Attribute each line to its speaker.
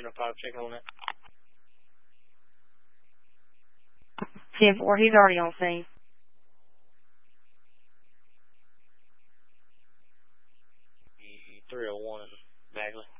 Speaker 1: 705, check on that.
Speaker 2: 10-4, he's already on scene.
Speaker 1: The 301 in Bagley.